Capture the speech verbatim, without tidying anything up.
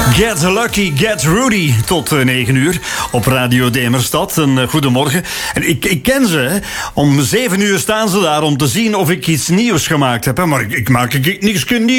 Get Lucky, Get Rudy. Tot uh, negen uur op Radio Demerstad. Een uh, goedemorgen. En ik, ik ken ze. Hè. Om zeven uur staan ze daar om te zien of ik iets nieuws gemaakt heb. Hè. Maar ik, ik maak ik, niks nieuws.